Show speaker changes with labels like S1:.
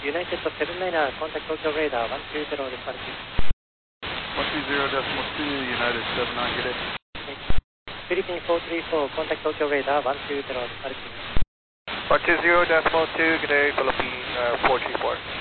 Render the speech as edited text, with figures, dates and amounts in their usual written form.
S1: United 79er, contact Tokyo radar 120 departing.
S2: 120.2, United 79, good day.
S1: Philippine 434, contact Tokyo radar 120 departing.
S2: 120.2, good day, Philippine 434.